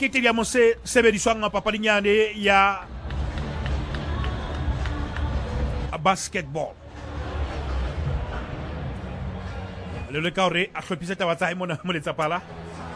chiediamo se vedi papalignane ya a basketball. Le kaore a khopisa taba tsa mo na mo letsa pala